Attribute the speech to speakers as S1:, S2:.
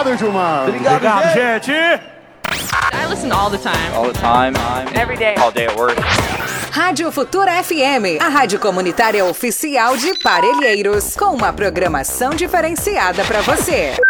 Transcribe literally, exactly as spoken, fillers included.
S1: Obrigado, Gilmar.
S2: Obrigado,
S3: Obrigado,
S2: gente.
S3: gente.
S4: I listen all the time.
S5: All the time. Every day. All day at work.
S6: Rádio Futura F M, a rádio comunitária oficial de Parelheiros, com uma programação diferenciada para você.